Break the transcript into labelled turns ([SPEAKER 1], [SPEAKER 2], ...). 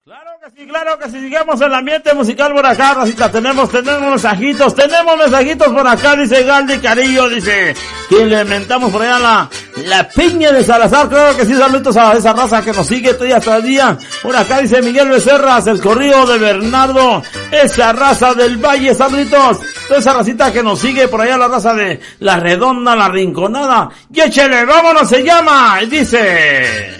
[SPEAKER 1] Claro que sí, sigamos el ambiente musical por acá, Racita, tenemos mensajitos por acá, dice Galdi Carillo, dice, que le mentamos por allá la piña de Salazar, claro que sí, saludos a esa raza que nos sigue día tras día, por acá dice Miguel Becerras, el corrido de Bernardo, esa raza del Valle, saludos, toda esa racita que nos sigue por allá, la raza de La Redonda, La Rinconada, y échele, vámonos, se llama, y dice...